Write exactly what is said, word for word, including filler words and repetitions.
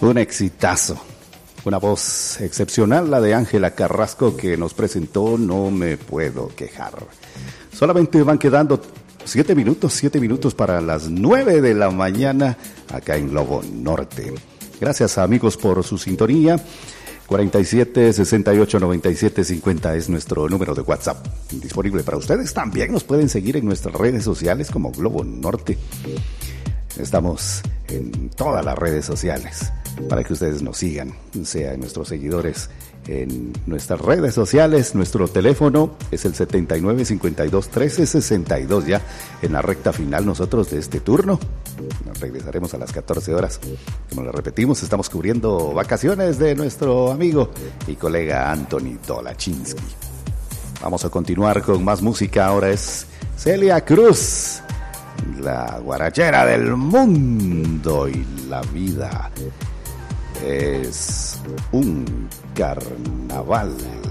Un exitazo. Una voz excepcional, la de Ángela Carrasco, que nos presentó No Me Puedo Quejar. Solamente van quedando siete minutos, siete minutos para las nueve de la mañana acá en Globo Norte. Gracias, amigos, por su sintonía. cuarenta y siete, sesenta y ocho, noventa y siete, cincuenta es nuestro número de WhatsApp disponible para ustedes. También nos pueden seguir en nuestras redes sociales como Globo Norte. Estamos en todas las redes sociales para que ustedes nos sigan, sean nuestros seguidores en nuestras redes sociales. Nuestro teléfono es el setenta y nueve, cincuenta y dos, trece, sesenta y dos. Ya en la recta final nosotros de este turno. Nos regresaremos a las catorce horas. Como lo repetimos, estamos cubriendo vacaciones de nuestro amigo y colega Anthony Dolachinsky. Vamos a continuar con más música. Ahora es Celia Cruz, la guarachera del mundo, y la vida es un carnaval.